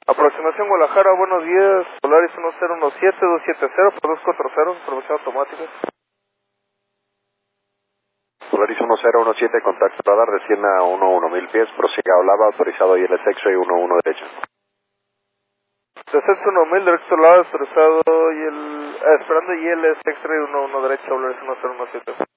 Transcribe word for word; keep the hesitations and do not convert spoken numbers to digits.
Aproximación Guadalajara, buenos días, Polaris uno cero uno siete dos siete cero por dos cuatro cero, información automática. Polaris uno cero uno siete, contacto radar, descienda a uno uno mil pies, prosiga a Olava, autorizado I L S X-ray uno uno derecha. Descenso uno mil, directo lado, autorizado y el... Eh, esperando I L S X-ray uno uno derecha, Polaris uno cero uno siete.